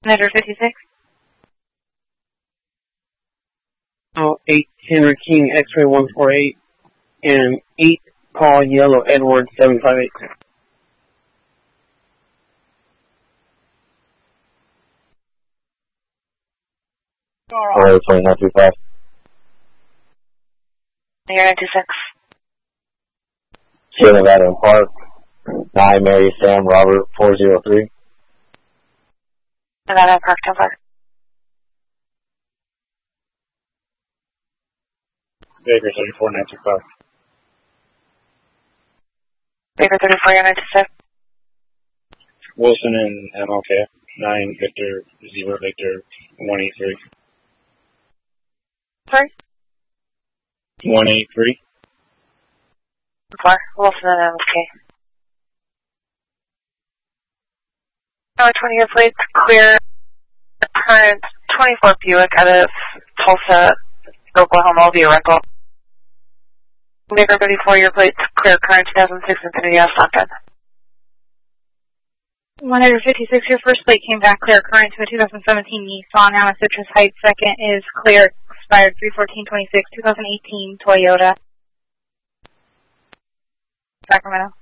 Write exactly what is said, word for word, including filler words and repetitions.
Niger fifty-six. Oh, eight Henry King X-ray one four eight and eight Paul Yellow Edward seven five eight. Alright, twenty nine two five. Niger nine two six. Sierra Nevada Park. nine Mary Sam Robert four zero three. Nevada Park ten five. Baker thirty-four nine two five. Baker thirty-four nine two six. Wilson and M L K nine Victor zero Victor one eight three. Sorry? one eight three. Four. Wilson and M L K. Number twenty year plates clear. Current twenty-four Buick out of Tulsa, Oklahoma will be a rental. Baker thirty-four year plates clear. Current two thousand six Infiniti out of Stockton. one fifty-six, your first plate came back clear. Current to a two thousand seventeen Nissan out of Citrus Heights. Second is clear. Expired three fourteen twenty-six, two thousand eighteen Toyota. Sacramento.